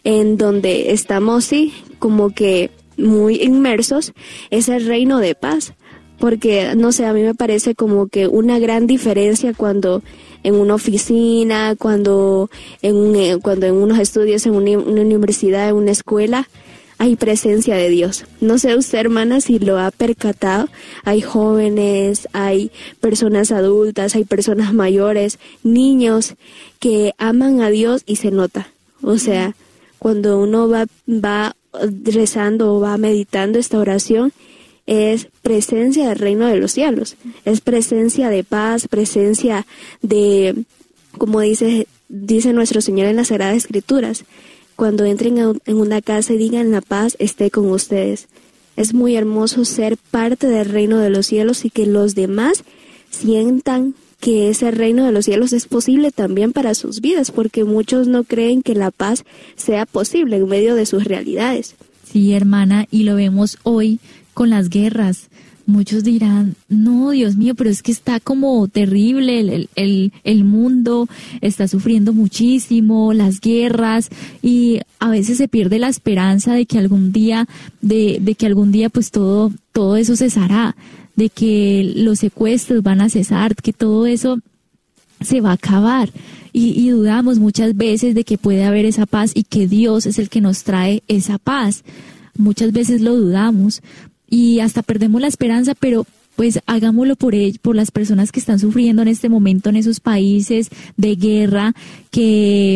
en donde estamos, sí, como que muy inmersos, es el reino de paz. Porque, no sé, a mí me parece como que una gran diferencia cuando en una oficina, cuando en unos estudios, en una universidad, en una escuela, hay presencia de Dios. No sé usted, hermana, si lo ha percatado. Hay jóvenes, hay personas adultas, hay personas mayores, niños que aman a Dios y se nota. O sea, cuando uno va rezando o va meditando esta oración, es presencia del reino de los cielos, es presencia de paz, presencia de, como dice nuestro Señor en las Sagradas Escrituras, cuando entren en una casa y digan la paz esté con ustedes. Es muy hermoso ser parte del reino de los cielos y que los demás sientan que ese reino de los cielos es posible también para sus vidas, porque muchos no creen que la paz sea posible en medio de sus realidades. Sí, hermana, y lo vemos hoy con las guerras. Muchos dirán, no, Dios mío, pero es que está como terrible, el mundo está sufriendo muchísimo, las guerras, y a veces se pierde la esperanza de que algún día, de que algún día pues todo eso cesará, de que los secuestros van a cesar, que todo eso se va a acabar. Y dudamos muchas veces de que puede haber esa paz y que Dios es el que nos trae esa paz. Muchas veces lo dudamos y hasta perdemos la esperanza, pero pues hagámoslo por las personas que están sufriendo en este momento en esos países de guerra, que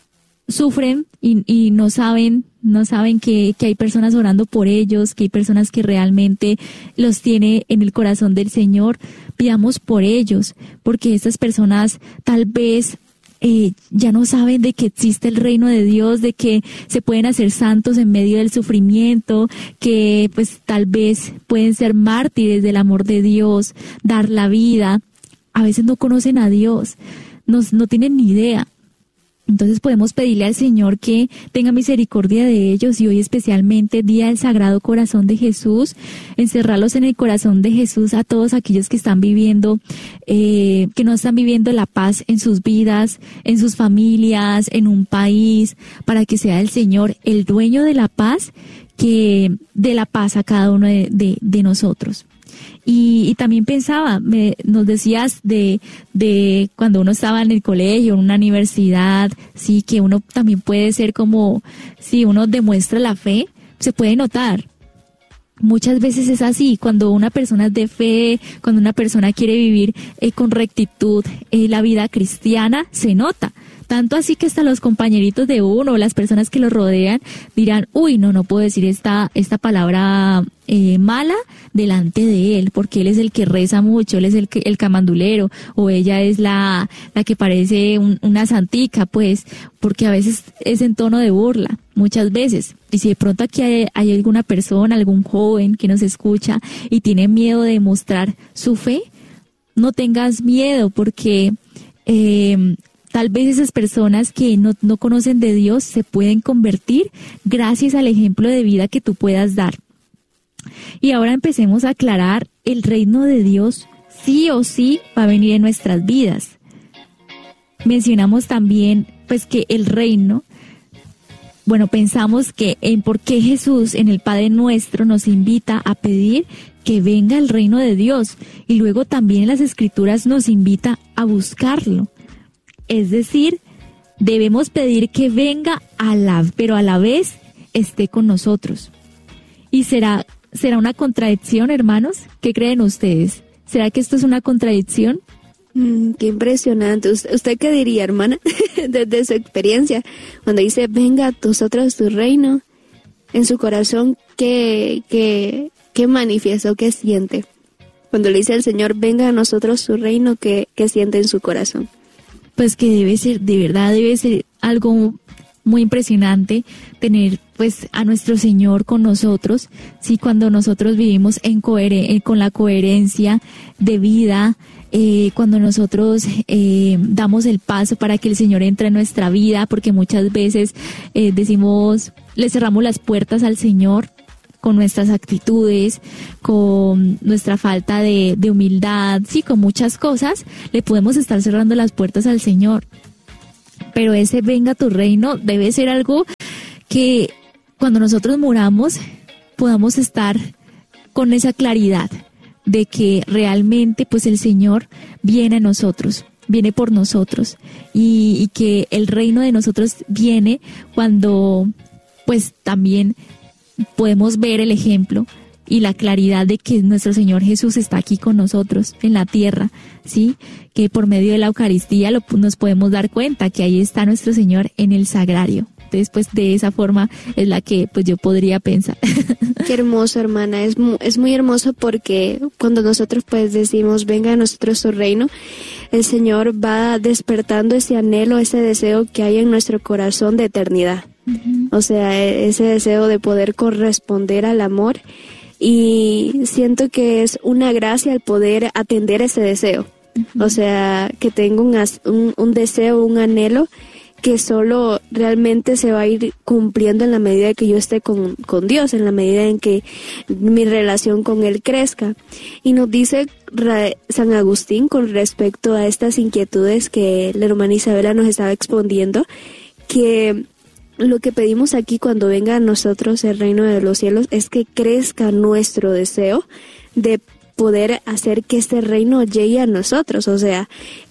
sufren y no saben que hay personas orando por ellos, que hay personas que realmente los tiene en el corazón del Señor. Pidamos por ellos, porque estas personas tal vez ya no saben de que existe el reino de Dios, de que se pueden hacer santos en medio del sufrimiento, que pues tal vez pueden ser mártires del amor de Dios, dar la vida. A veces no conocen a Dios, no tienen ni idea. Entonces podemos pedirle al Señor que tenga misericordia de ellos, y hoy especialmente Día del Sagrado Corazón de Jesús, encerrarlos en el corazón de Jesús a todos aquellos que están viviendo, que no están viviendo la paz en sus vidas, en sus familias, en un país, para que sea el Señor el dueño de la paz, que dé la paz a cada uno de nosotros. Y también pensaba, nos decías de cuando uno estaba en el colegio, en una universidad, sí, que uno también puede ser como, si uno demuestra la fe, se puede notar. Muchas veces es así, cuando una persona es de fe, cuando una persona quiere vivir con rectitud la vida cristiana, se nota. Tanto así que hasta los compañeritos de uno o las personas que lo rodean dirán, uy, no puedo decir esta palabra mala delante de él, porque él es el que reza mucho, él es el camandulero, o ella es la que parece una santica, pues, porque a veces es en tono de burla, muchas veces. Y si de pronto aquí hay alguna persona, algún joven que nos escucha y tiene miedo de mostrar su fe, no tengas miedo, porque tal vez esas personas que no conocen de Dios se pueden convertir gracias al ejemplo de vida que tú puedas dar. Y ahora empecemos a aclarar, el reino de Dios sí o sí va a venir en nuestras vidas. Mencionamos también pues que el reino, pensamos que en por qué Jesús en el Padre Nuestro nos invita a pedir que venga el reino de Dios, y luego también en las Escrituras nos invita a buscarlo. Es decir, debemos pedir que venga pero a la vez esté con nosotros. ¿Y será una contradicción, hermanos? ¿Qué creen ustedes? ¿Será que esto es una contradicción? Qué impresionante. ¿Usted qué diría, hermana? Desde su experiencia, cuando dice, venga a nosotros tu reino, en su corazón, ¿qué manifiesta o qué siente? Cuando le dice al Señor, venga a nosotros su reino, ¿qué siente en su corazón? Pues que debe ser algo muy impresionante tener pues a nuestro Señor con nosotros, sí, cuando nosotros vivimos con la coherencia de vida, cuando nosotros damos el paso para que el Señor entre en nuestra vida, porque muchas veces le cerramos las puertas al Señor con nuestras actitudes, con nuestra falta de humildad, sí, con muchas cosas, le podemos estar cerrando las puertas al Señor. Pero ese venga tu reino debe ser algo que cuando nosotros muramos podamos estar con esa claridad de que realmente pues el Señor viene a nosotros, viene por nosotros y que el reino de nosotros viene cuando pues también podemos ver el ejemplo y la claridad de que nuestro Señor Jesús está aquí con nosotros en la tierra, ¿sí? Que por medio de la Eucaristía nos podemos dar cuenta que ahí está nuestro Señor en el sagrario. Entonces, pues de esa forma es la que pues yo podría pensar. Qué hermoso, hermana. Es muy hermoso porque cuando nosotros pues decimos, venga a nosotros tu reino, el Señor va despertando ese anhelo, ese deseo que hay en nuestro corazón de eternidad. Uh-huh. O sea, ese deseo de poder corresponder al amor, y siento que es una gracia el poder atender ese deseo. Uh-huh. O sea, que tengo un deseo, un anhelo que solo realmente se va a ir cumpliendo en la medida que yo esté con Dios, en la medida en que mi relación con Él crezca. Y nos dice San Agustín con respecto a estas inquietudes que la hermana Isabela nos estaba exponiendo, que lo que pedimos aquí cuando venga a nosotros el reino de los cielos es que crezca nuestro deseo de poder hacer que este reino llegue a nosotros. O sea,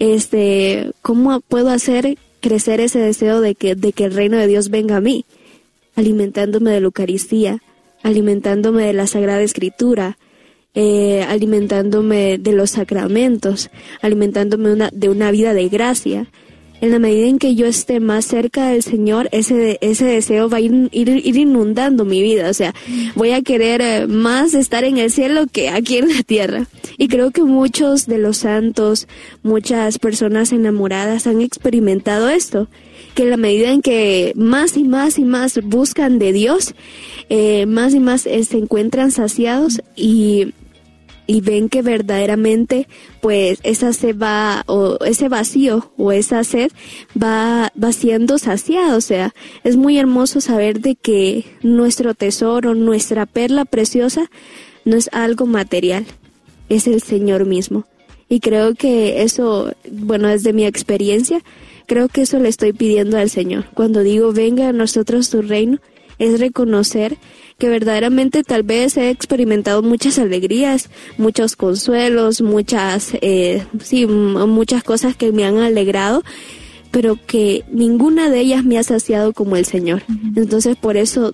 ¿cómo puedo hacer crecer ese deseo de que el reino de Dios venga a mí? Alimentándome de la Eucaristía, alimentándome de la Sagrada Escritura, alimentándome de los sacramentos, alimentándome de una vida de gracia. En la medida en que yo esté más cerca del Señor, ese deseo va a ir inundando mi vida. O sea, voy a querer más estar en el cielo que aquí en la tierra. Y creo que muchos de los santos, muchas personas enamoradas han experimentado esto, que en la medida en que más y más y más buscan de Dios, más y más se encuentran saciados y ven que verdaderamente pues esa sed va, o ese vacío o esa sed va siendo saciada. O sea, es muy hermoso saber de que nuestro tesoro, nuestra perla preciosa no es algo material, es el Señor mismo. Y creo que eso, bueno, desde mi experiencia, creo que eso le estoy pidiendo al Señor. Cuando digo venga a nosotros tu reino, es reconocer que verdaderamente tal vez he experimentado muchas alegrías, muchos consuelos, muchas cosas que me han alegrado, pero que ninguna de ellas me ha saciado como el Señor. Entonces por eso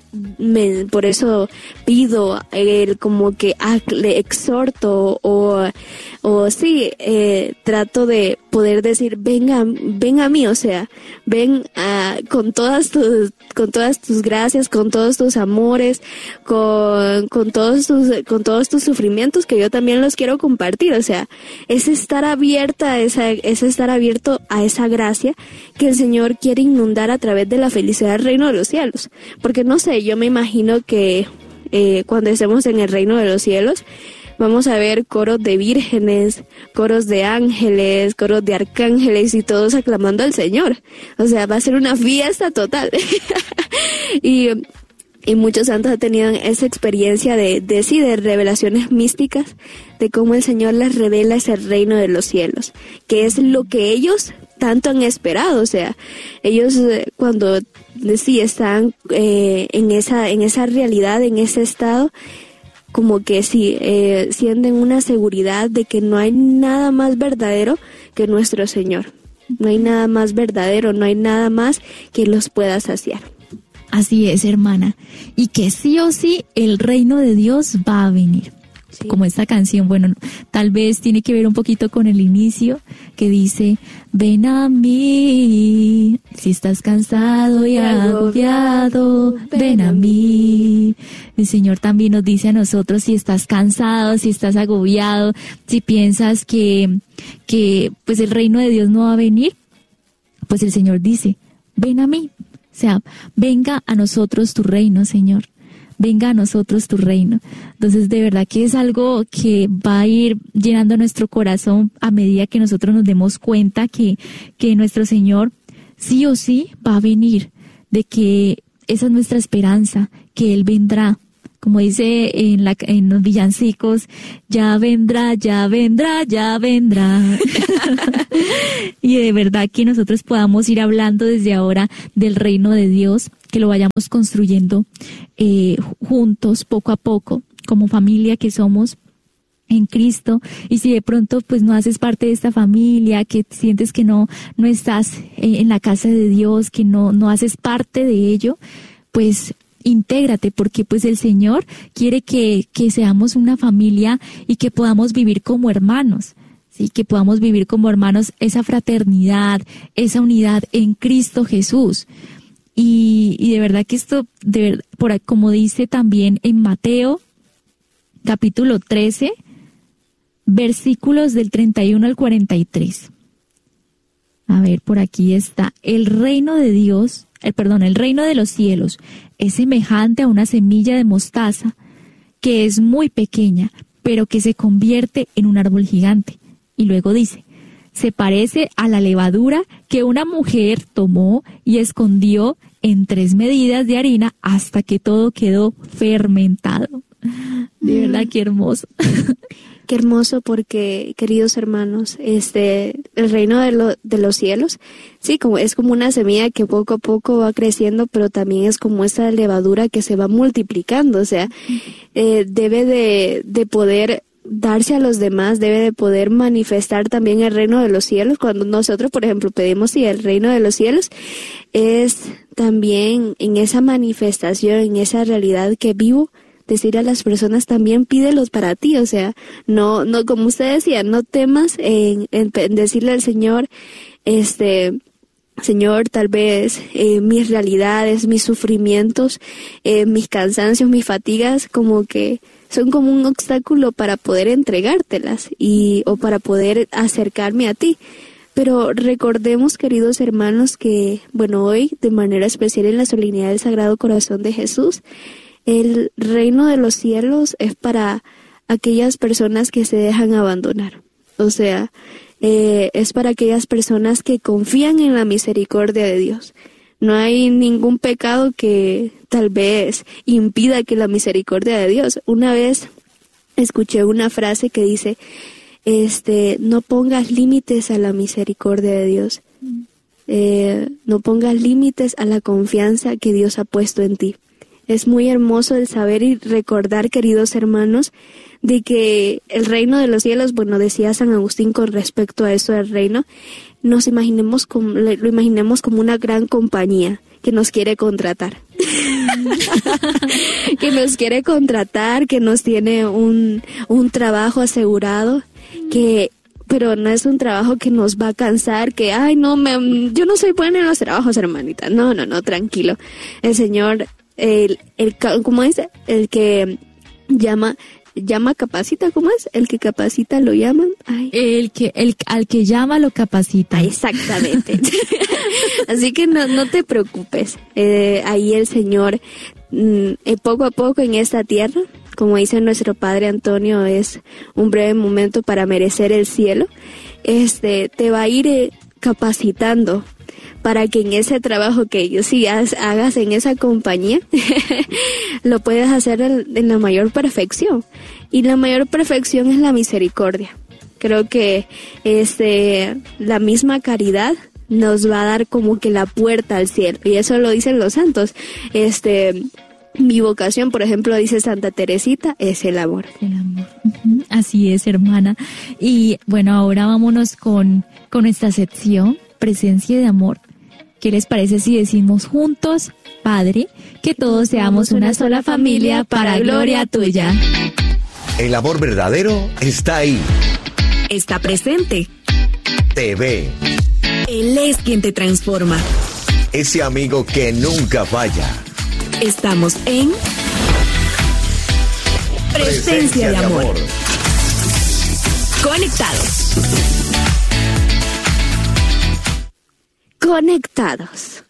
pido, como que le exhorto trato de poder decir ven a mí, o sea, ven con todas tus gracias, con todos tus amores, con todos tus sufrimientos, que yo también los quiero compartir. O sea, es estar abierto a esa gracia que el Señor quiere inundar a través de la felicidad del reino de los cielos. Porque no sé, yo me imagino que cuando estemos en el reino de los cielos vamos a ver coros de vírgenes, coros de ángeles, coros de arcángeles y todos aclamando al Señor. O sea, va a ser una fiesta total. y muchos santos han tenido esa experiencia de revelaciones místicas, de cómo el Señor les revela ese reino de los cielos, que es lo que ellos tanto han esperado. O sea, ellos cuando están en esa realidad, en ese estado, como que sienten una seguridad de que no hay nada más verdadero que nuestro Señor. No hay nada más verdadero, no hay nada más que los pueda saciar. Así es, hermana. Y que sí o sí el reino de Dios va a venir. Sí. Como esta canción, bueno, tal vez tiene que ver un poquito con el inicio, que dice, ven a mí, si estás cansado y agobiado, ven a mí. El Señor también nos dice a nosotros, si estás cansado, si estás agobiado, si piensas que pues el reino de Dios no va a venir, pues el Señor dice, ven a mí. O sea, venga a nosotros tu reino, Señor. Venga a nosotros tu reino. Entonces, de verdad que es algo que va a ir llenando nuestro corazón a medida que nosotros nos demos cuenta que nuestro Señor sí o sí va a venir, de que esa es nuestra esperanza, que Él vendrá como dice en los villancicos, ya vendrá, ya vendrá, ya vendrá. Y de verdad que nosotros podamos ir hablando desde ahora del reino de Dios, que lo vayamos construyendo juntos, poco a poco, como familia que somos en Cristo. Y si de pronto pues no haces parte de esta familia, que sientes que no estás en la casa de Dios, que no haces parte de ello, pues intégrate, porque pues el Señor quiere que seamos una familia y que podamos vivir como hermanos, ¿sí? Que podamos vivir como hermanos esa fraternidad, esa unidad en Cristo Jesús. Y de verdad que esto, como dice también en Mateo, capítulo 13, versículos del 31 al 43. A ver, por aquí está. El reino de los cielos es semejante a una semilla de mostaza que es muy pequeña, pero que se convierte en un árbol gigante. Y luego dice, se parece a la levadura que una mujer tomó y escondió en 3 medidas de harina hasta que todo quedó fermentado. De verdad, qué hermoso. Qué hermoso, porque, queridos hermanos, el reino de los cielos, sí, es como una semilla que poco a poco va creciendo, pero también es como esa levadura que se va multiplicando, o sea, debe de poder darse a los demás, debe de poder manifestar también el reino de los cielos. Cuando nosotros, por ejemplo, pedimos el reino de los cielos, es también en esa manifestación, en esa realidad que vivo, decir a las personas también pídelos para ti, o sea, no, como usted decía, no temas en decirle al Señor, Señor, tal vez mis realidades, mis sufrimientos, mis cansancios, mis fatigas, como que son como un obstáculo para poder entregártelas o para poder acercarme a ti. Pero recordemos, queridos hermanos, que, bueno, hoy, de manera especial en la solemnidad del Sagrado Corazón de Jesús, el reino de los cielos es para aquellas personas que se dejan abandonar. O sea, es para aquellas personas que confían en la misericordia de Dios. No hay ningún pecado que tal vez impida que la misericordia de Dios. Una vez escuché una frase que dice, no pongas límites a la misericordia de Dios. No pongas límites a la confianza que Dios ha puesto en ti. Es muy hermoso el saber y recordar, queridos hermanos, de que el reino de los cielos, bueno, decía San Agustín con respecto a eso del reino, lo imaginemos como una gran compañía que nos quiere contratar. Que nos quiere contratar, que nos tiene un trabajo asegurado, pero no es un trabajo que nos va a cansar, que, yo no soy buena en los trabajos, hermanita. No, tranquilo. El Señor, ¿cómo dice? El que llama capacita, ¿cómo es? El que capacita lo llaman. Al que llama lo capacita. Exactamente. Así que no te preocupes. Ahí el Señor, poco a poco en esta tierra, como dice nuestro Padre Antonio, es un breve momento para merecer el cielo. Te va a ir capacitando para que en ese trabajo que hagas en esa compañía, lo puedas hacer en la mayor perfección. Y la mayor perfección es la misericordia. Creo que la misma caridad nos va a dar como que la puerta al cielo. Y eso lo dicen los santos. Mi vocación, por ejemplo, dice Santa Teresita, es el amor. El amor. Así es, hermana. Y bueno, ahora vámonos con esta sección, Presencia de Amor. ¿Qué les parece si decimos juntos, Padre, que todos seamos una sola familia para gloria tuya? El amor verdadero está ahí. Está presente. Te ve. Él es quien te transforma. Ese amigo que nunca falla. Estamos en Presencia de Amor. Conectados. Conectados.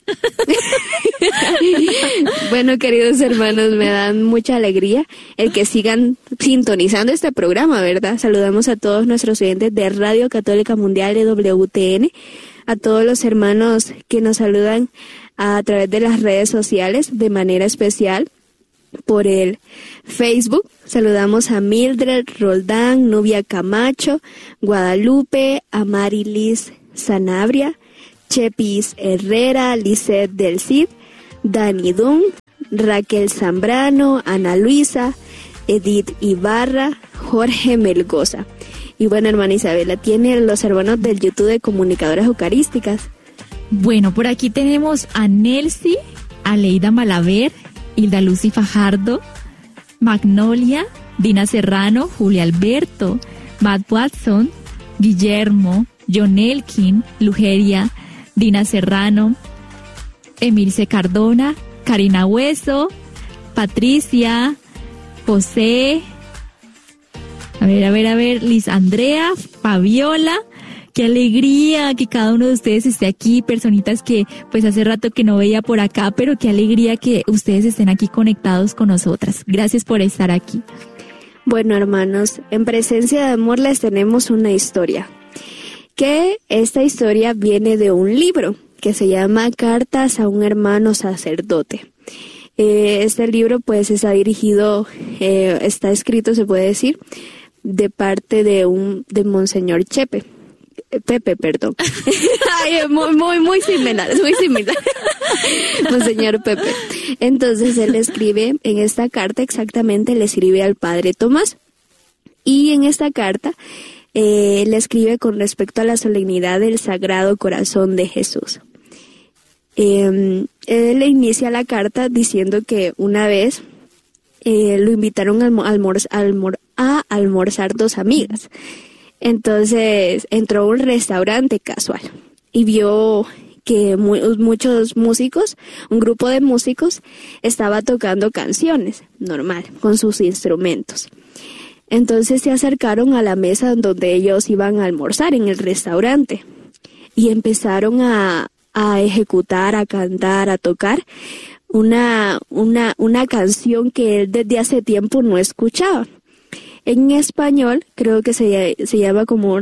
Bueno, queridos hermanos, me dan mucha alegría el que sigan sintonizando este programa, ¿verdad? Saludamos a todos nuestros oyentes de Radio Católica Mundial de WTN, a todos los hermanos que nos saludan a través de las redes sociales de manera especial. por el Facebook. Saludamos a Mildred Roldán, Nubia Camacho, Guadalupe, a Marilis Sanabria, Chepis Herrera, Lisette del Cid, Dani Dun, Raquel Zambrano, Ana Luisa, Edith Ibarra, Jorge Melgoza. Y bueno, hermana Isabela, tiene los hermanos del YouTube de Comunicadoras Eucarísticas. Bueno, por aquí tenemos a Nelcy, Aleida Malaver, Hilda Lucy Fajardo, Magnolia, Dina Serrano, Julia Alberto, Matt Watson, Guillermo, John Elkin, Lugeria, Dina Serrano, Emilce Cardona, Karina Hueso, Patricia, José, a ver, Liz Andrea, Fabiola. Qué alegría que cada uno de ustedes esté aquí, personitas que pues hace rato que no veía por acá, pero qué alegría que ustedes estén aquí conectados con nosotras. Gracias por estar aquí. Bueno, hermanos, en Presencia de Amor les tenemos una historia, que esta historia viene de un libro que se llama Cartas a un hermano sacerdote. Este libro pues está dirigido, está escrito, se puede decir, de parte de Monseñor Pepe, perdón. Ay, muy similar, es muy similar. Monseñor Pepe. Entonces él escribe, en esta carta exactamente le escribe al Padre Tomás. Y en esta carta le escribe con respecto a la solemnidad del Sagrado Corazón de Jesús. Él le inicia la carta diciendo que una vez lo invitaron a almorzar dos amigas. Entonces entró a un restaurante casual y vio que muchos músicos, un grupo de músicos, estaba tocando canciones, normal, con sus instrumentos. Entonces se acercaron a la mesa donde ellos iban a almorzar en el restaurante y empezaron a ejecutar, a cantar, a tocar una canción que él desde hace tiempo no escuchaba. En español creo que se llama como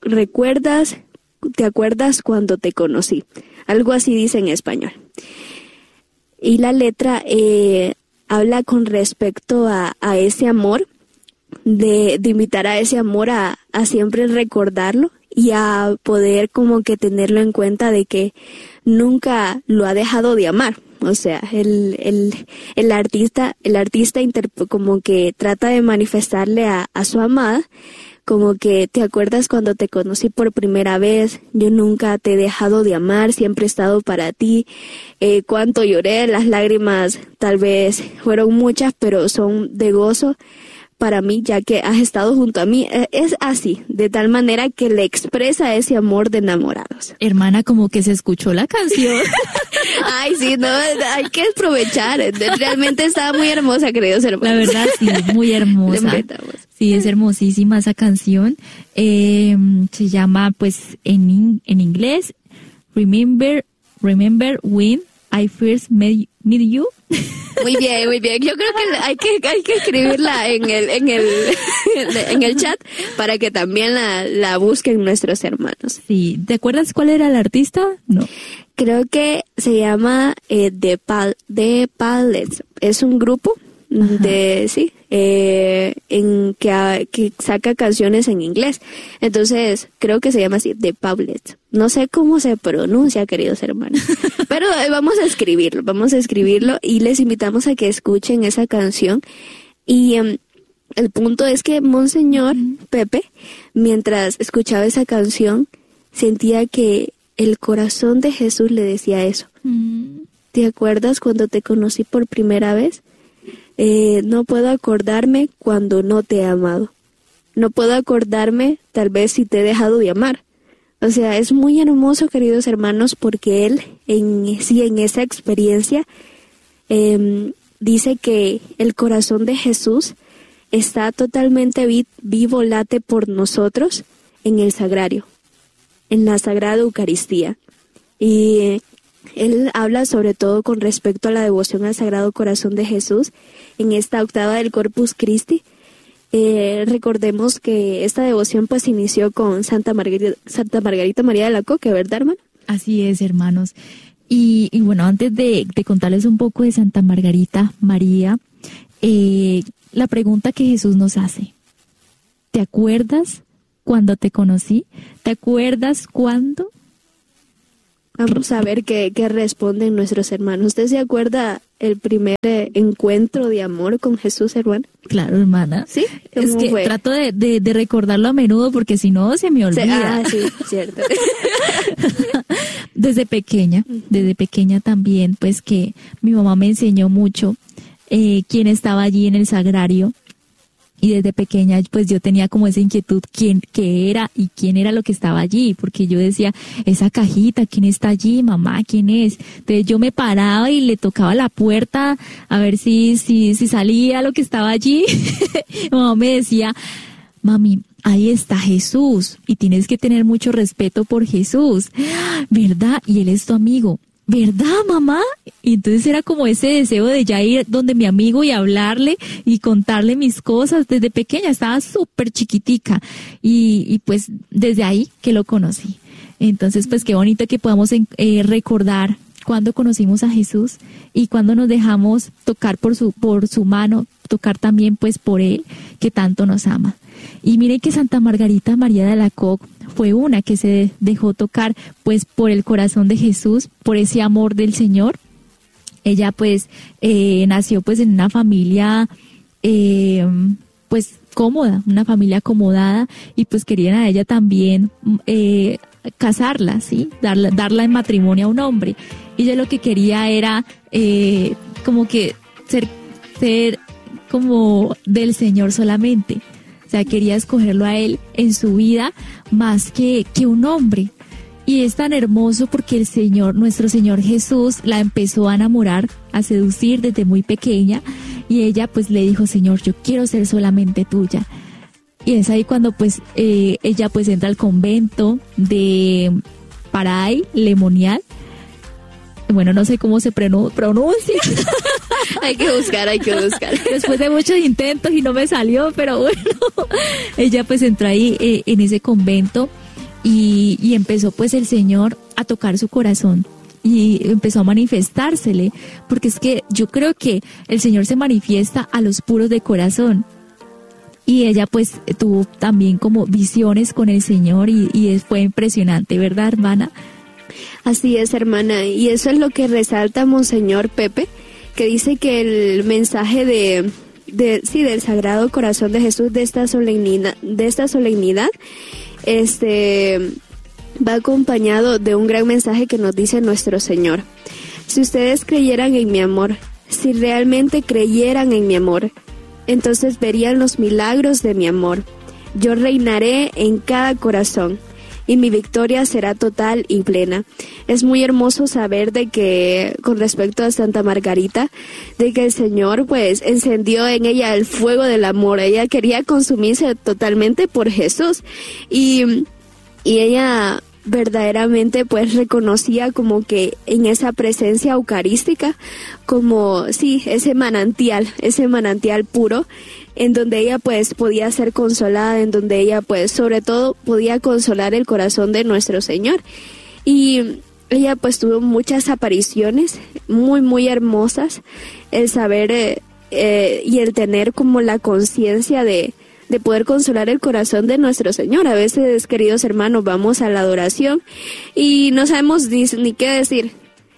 ¿te acuerdas cuando te conocí? Algo así dice en español. Y la letra habla con respecto a ese amor, de invitar a ese amor a siempre recordarlo y a poder como que tenerlo en cuenta de que nunca lo ha dejado de amar. O sea, el artista como que trata de manifestarle a su amada, como que te acuerdas cuando te conocí por primera vez, yo nunca te he dejado de amar, siempre he estado para ti, cuánto lloré, las lágrimas tal vez fueron muchas, pero son de gozo para mí, ya que has estado junto a mí. Es así, de tal manera que le expresa ese amor de enamorados. Hermana, como que se escuchó la canción. Ay, sí, no, hay que aprovechar. Realmente estaba muy hermosa, queridos hermanos. La verdad, sí, muy hermosa. Sí, es hermosísima esa canción. Se llama, pues, en inglés, Remember When I First Met You. Muy bien. Yo creo que hay que escribirla en el chat para que también la busquen nuestros hermanos. Sí, ¿te acuerdas cuál era el artista? No. Creo que se llama The Pallets. Es un grupo que saca canciones en inglés. Entonces, creo que se llama así, The Pallets. No sé cómo se pronuncia, queridos hermanos. Pero vamos a escribirlo y les invitamos a que escuchen esa canción. Y el punto es que Monseñor Pepe, mientras escuchaba esa canción, sentía que el corazón de Jesús le decía eso. ¿Te acuerdas cuando te conocí por primera vez? No puedo acordarme cuando no te he amado. No puedo acordarme tal vez si te he dejado de amar. O sea, es muy hermoso, queridos hermanos, porque él en esa experiencia dice que el corazón de Jesús está totalmente vivo, late por nosotros en el sagrario, en la Sagrada Eucaristía. Y él habla sobre todo con respecto a la devoción al Sagrado Corazón de Jesús en esta octava del Corpus Christi. Recordemos que esta devoción pues inició con Santa Margarita María de Alacoque, ¿verdad, hermano? Así es, hermanos. Y bueno, antes de contarles un poco de Santa Margarita María, la pregunta que Jesús nos hace. ¿Te acuerdas cuando te conocí? ¿Te acuerdas cuándo? Vamos a ver qué responden nuestros hermanos. ¿Usted se acuerda el primer encuentro de amor con Jesús, hermano? Claro, hermana. ¿Sí? Es que fue? Trato de recordarlo a menudo porque si no se me olvida. Sí, cierto. Desde pequeña también, pues que mi mamá me enseñó mucho quién estaba allí en el sagrario. Y desde pequeña, pues yo tenía como esa inquietud, qué era y quién era lo que estaba allí, porque yo decía, esa cajita, ¿quién está allí, mamá? ¿Quién es? Entonces yo me paraba y le tocaba la puerta a ver si salía lo que estaba allí. Mi mamá me decía, mami, ahí está Jesús y tienes que tener mucho respeto por Jesús, ¿verdad? Y él es tu amigo. ¿Verdad, mamá? Y entonces era como ese deseo de ya ir donde mi amigo y hablarle y contarle mis cosas. Desde pequeña estaba súper chiquitica y pues desde ahí que lo conocí. Entonces pues qué bonito que podamos recordar cuando conocimos a Jesús y cuando nos dejamos tocar por su mano, tocar también pues por él que tanto nos ama. Y miren que Santa Margarita María de Alacoque fue una que se dejó tocar pues por el corazón de Jesús, por ese amor del Señor. Ella pues nació pues en una familia pues cómoda, una familia acomodada y pues querían a ella también casarla, ¿sí? Darla en matrimonio a un hombre. Y ella lo que quería era como que ser como del Señor solamente. O sea, quería escogerlo a él en su vida más que un hombre. Y es tan hermoso porque el Señor, nuestro Señor Jesús, la empezó a enamorar, a seducir desde muy pequeña. Y ella pues le dijo, Señor, yo quiero ser solamente tuya. Y es ahí cuando pues ella pues entra al convento de Paray, Le Monial. Bueno, no sé cómo se pronuncia. Hay que buscar. Después de muchos intentos y no me salió, pero bueno. Ella pues entró ahí en ese convento y empezó pues el Señor a tocar su corazón y empezó a manifestársele, porque es que yo creo que el Señor se manifiesta a los puros de corazón. Y ella pues tuvo también como visiones con el Señor y fue impresionante, ¿verdad, hermana? Así es, hermana, y eso es lo que resalta Monseñor Pepe, que dice que el mensaje del Sagrado Corazón de Jesús de esta solemnidad va acompañado de un gran mensaje que nos dice nuestro Señor. Si ustedes creyeran en mi amor, si realmente creyeran en mi amor, entonces verían los milagros de mi amor. Yo reinaré en cada corazón y mi victoria será total y plena. Es muy hermoso saber de que, con respecto a Santa Margarita, de que el Señor pues encendió en ella el fuego del amor. Ella quería consumirse totalmente por Jesús y ella verdaderamente pues reconocía como que en esa presencia eucarística como sí, ese manantial puro en donde ella pues podía ser consolada, en donde ella pues sobre todo podía consolar el corazón de nuestro Señor. Y ella pues tuvo muchas apariciones muy muy hermosas, el saber y el tener como la conciencia de poder consolar el corazón de nuestro Señor. A veces, queridos hermanos, vamos a la adoración y no sabemos ni qué decir,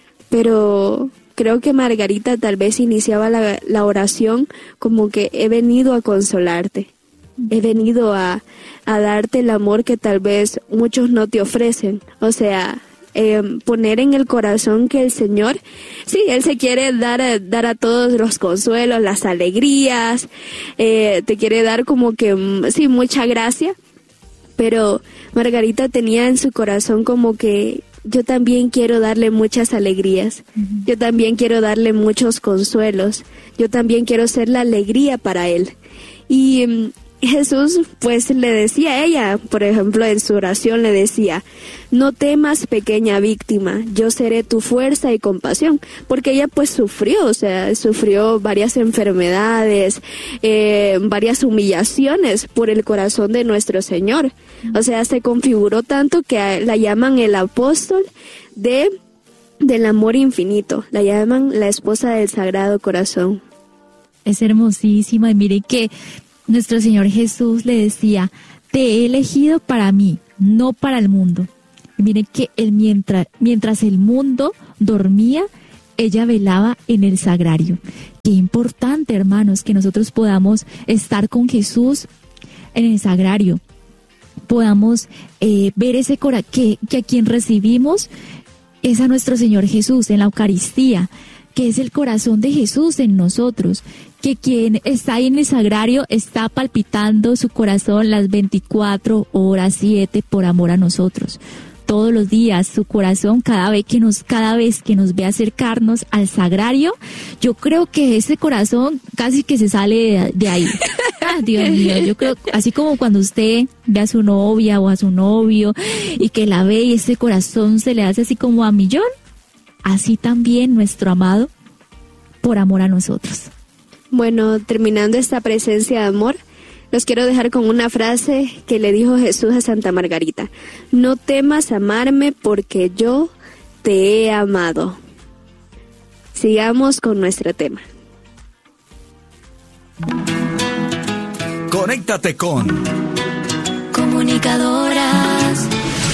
pero creo que Margarita tal vez iniciaba la oración como que he venido a consolarte, he venido a darte el amor que tal vez muchos no te ofrecen. O sea, poner en el corazón que el Señor, sí, Él se quiere dar a todos los consuelos, las alegrías, te quiere dar como que, sí, mucha gracia, pero Margarita tenía en su corazón como que yo también quiero darle muchas alegrías, yo también quiero darle muchos consuelos, yo también quiero ser la alegría para Él. Y Jesús pues le decía a ella, por ejemplo en su oración le decía, no temas pequeña víctima, yo seré tu fuerza y compasión, porque ella pues sufrió, o sea, sufrió varias enfermedades, varias humillaciones por el corazón de nuestro Señor, o sea, se configuró tanto que la llaman el apóstol del amor infinito, la llaman la esposa del Sagrado Corazón. Es hermosísima y mire que nuestro Señor Jesús le decía, te he elegido para mí, no para el mundo. Y mire que mientras el mundo dormía, ella velaba en el sagrario. Qué importante, hermanos, que nosotros podamos estar con Jesús en el sagrario. Podamos ver ese corazón que a quien recibimos es a nuestro Señor Jesús en la Eucaristía, que es el corazón de Jesús en nosotros, que quien está ahí en el sagrario está palpitando su corazón las 24 horas 7 por amor a nosotros. Todos los días su corazón, cada vez que nos ve acercarnos al sagrario, yo creo que ese corazón casi que se sale de ahí. Ah, Dios mío, yo creo, así como cuando usted ve a su novia o a su novio y que la ve y ese corazón se le hace así como a millón, así también nuestro amado por amor a nosotros. Bueno, terminando esta presencia de amor, los quiero dejar con una frase que le dijo Jesús a Santa Margarita. No temas amarme porque yo te he amado. Sigamos con nuestro tema. Conéctate con Comunicadoras.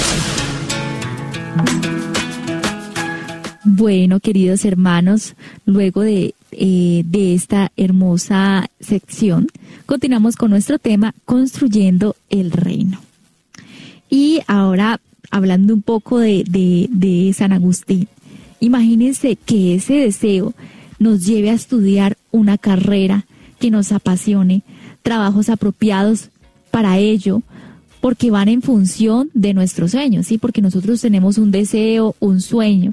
Bueno, queridos hermanos, luego de esta hermosa sección, continuamos con nuestro tema, construyendo el reino. Y ahora, hablando un poco de San Agustín, imagínense que ese deseo nos lleve a estudiar una carrera que nos apasione, trabajos apropiados para ello, porque van en función de nuestros sueños, ¿sí? Porque nosotros tenemos un deseo, un sueño,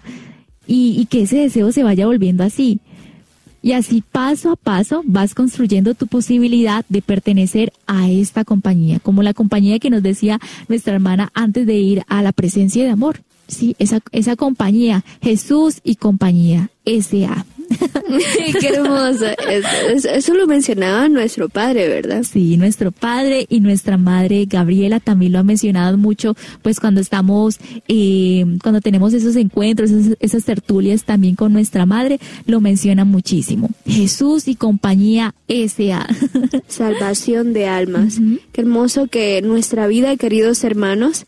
y que ese deseo se vaya volviendo así. Y así paso a paso vas construyendo tu posibilidad de pertenecer a esta compañía, como la compañía que nos decía nuestra hermana antes de ir a la presencia de amor. Sí, esa compañía, Jesús y compañía, S.A. Qué hermoso. Eso lo mencionaba nuestro padre, ¿verdad? Sí, nuestro padre y nuestra madre Gabriela también lo ha mencionado mucho, pues cuando estamos, cuando tenemos esos encuentros, esas tertulias también con nuestra madre, lo menciona muchísimo. Jesús y compañía S.A. Salvación de almas. Uh-huh. Qué hermoso que nuestra vida, queridos hermanos,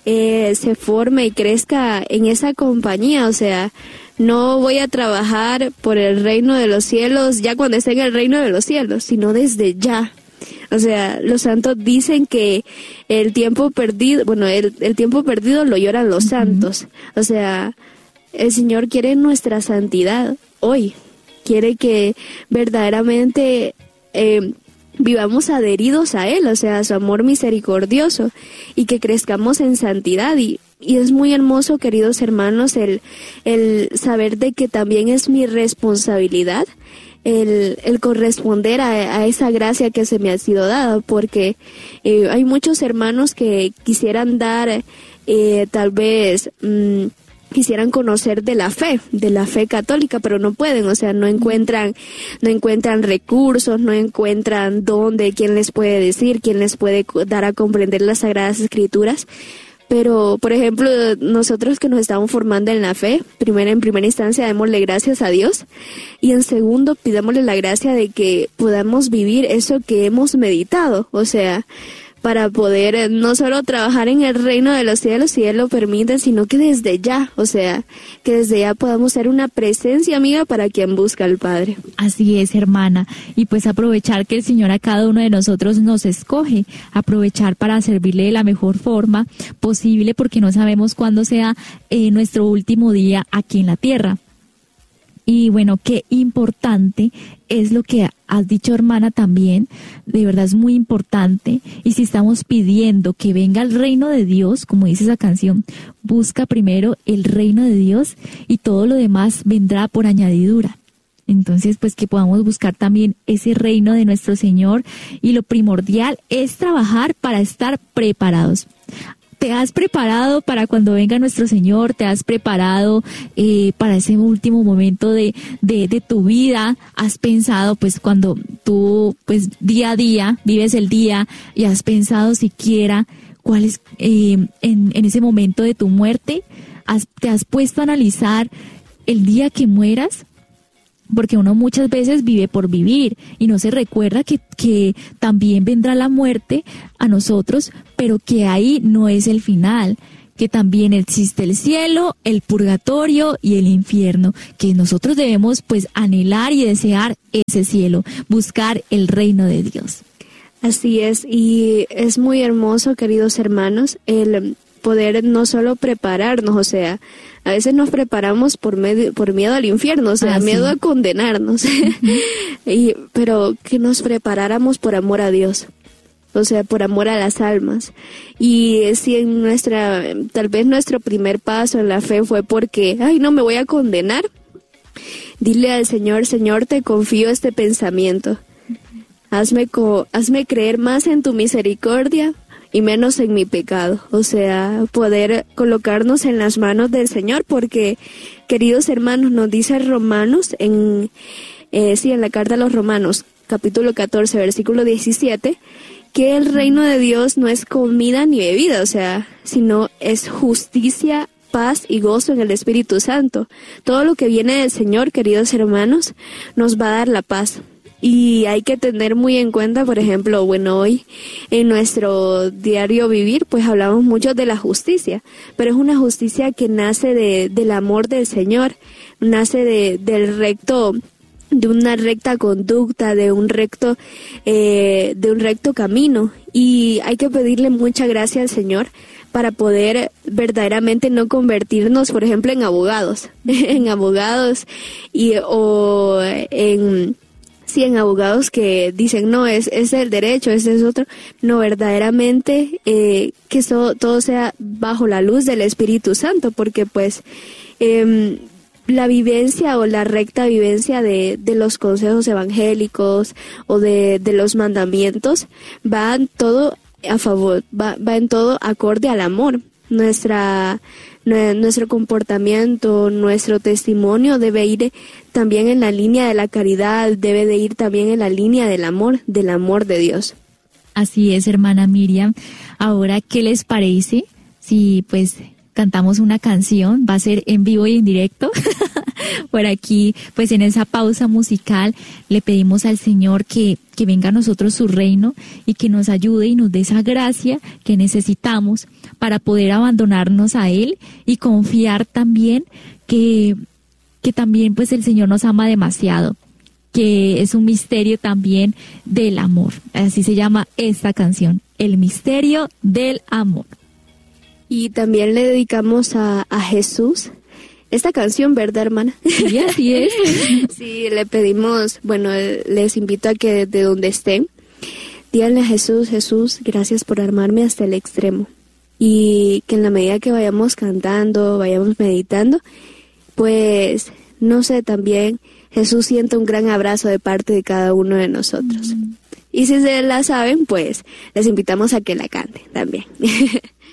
se forme y crezca en esa compañía, o sea, no voy a trabajar por el reino de los cielos ya cuando esté en el reino de los cielos, sino desde ya. O sea, los santos dicen que el tiempo perdido, el tiempo perdido lo lloran los santos. O sea, el Señor quiere nuestra santidad hoy. Quiere que verdaderamente vivamos adheridos a Él, o sea, a su amor misericordioso, y que crezcamos en santidad. Y es muy hermoso, queridos hermanos, el saber de que también es mi responsabilidad el corresponder a esa gracia que se me ha sido dada, porque hay muchos hermanos que quisieran dar, tal vez, quisieran conocer de la fe católica, pero no pueden, o sea, no encuentran recursos, no encuentran dónde, quién les puede decir, quién les puede dar a comprender las Sagradas Escrituras. Pero, por ejemplo, nosotros que nos estamos formando en la fe, en primera instancia démosle gracias a Dios, y en segundo pidámosle la gracia de que podamos vivir eso que hemos meditado, o sea, para poder no solo trabajar en el reino de los cielos si Él lo permite, sino que desde ya, o sea, que desde ya podamos ser una presencia amiga para quien busca al Padre. Así es, hermana, y pues aprovechar que el Señor a cada uno de nosotros nos escoge, aprovechar para servirle de la mejor forma posible, porque no sabemos cuándo sea nuestro último día aquí en la tierra. Y bueno, qué importante es lo que has dicho, hermana, también, de verdad es muy importante. Y si estamos pidiendo que venga el reino de Dios, como dice esa canción, busca primero el reino de Dios y todo lo demás vendrá por añadidura. Entonces, pues que podamos buscar también ese reino de nuestro Señor, y lo primordial es trabajar para estar preparados. ¿Te has preparado para cuando venga nuestro Señor? ¿Te has preparado para ese último momento de tu vida? ¿Has pensado, pues, cuando tú, pues, día a día, vives el día, y has pensado siquiera cuál es, en ese momento de tu muerte? ¿Te has puesto a analizar el día que mueras? porque uno muchas veces vive por vivir y no se recuerda que también vendrá la muerte a nosotros, pero que ahí no es el final, que también existe el cielo, el purgatorio y el infierno, que nosotros debemos pues anhelar y desear ese cielo, buscar el reino de Dios. Así es, y es muy hermoso, queridos hermanos, el poder no solo prepararnos, o sea, a veces nos preparamos por miedo al infierno, o sea, miedo a condenarnos, pero que nos preparáramos por amor a Dios. O sea, por amor a las almas. Y si tal vez nuestro primer paso en la fe fue porque, no me voy a condenar, dile al Señor, Señor, te confío este pensamiento. Hazme creer más en tu misericordia y menos en mi pecado. O sea, poder colocarnos en las manos del Señor, porque, queridos hermanos, nos dice Romanos, en la carta a los Romanos, capítulo 14, versículo 17, que el reino de Dios no es comida ni bebida, o sea, sino es justicia, paz y gozo en el Espíritu Santo. Todo lo que viene del Señor, queridos hermanos, nos va a dar la paz. Y hay que tener muy en cuenta, por ejemplo, hoy en nuestro diario vivir, pues hablamos mucho de la justicia, pero es una justicia que nace del amor del Señor, nace de una recta conducta, de un recto camino, y hay que pedirle mucha gracia al Señor para poder verdaderamente no convertirnos, por ejemplo, en abogados, en abogados que dicen, no, es el derecho, ese es otro. No, verdaderamente que todo sea bajo la luz del Espíritu Santo, porque pues la vivencia o la recta vivencia de los consejos evangélicos o de los mandamientos va en todo a favor, va en todo acorde al amor. Nuestro comportamiento, nuestro testimonio debe ir también en la línea de la caridad, debe de ir también en la línea del amor de Dios. Así es, hermana Miriam. Ahora, ¿qué les parece si pues cantamos una canción? Va a ser en vivo y en directo. Por aquí, pues en esa pausa musical, le pedimos al Señor que venga a nosotros su reino y que nos ayude y nos dé esa gracia que necesitamos para poder abandonarnos a Él y confiar también que también pues el Señor nos ama demasiado, que es un misterio también del amor. Así se llama esta canción, el misterio del amor. Y también le dedicamos a Jesús esta canción, ¿verdad, hermana? Sí, así es. Sí, le pedimos, les invito a que desde donde estén, díganle a Jesús, Jesús, gracias por amarme hasta el extremo. Y que en la medida que vayamos cantando, vayamos meditando, pues, no sé, también Jesús siente un gran abrazo de parte de cada uno de nosotros. Y si se la saben, pues, les invitamos a que la canten también.